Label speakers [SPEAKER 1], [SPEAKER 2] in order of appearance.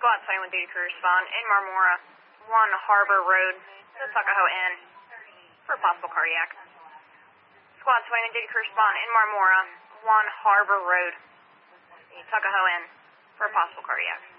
[SPEAKER 1] Squad 21 duty crew respond in Marmora, 1 Harbor Road, to Tuckahoe Inn, for possible cardiac. Squad 21 duty crew respond in Marmora, 1 Harbor Road, Tuckahoe Inn, for possible cardiac.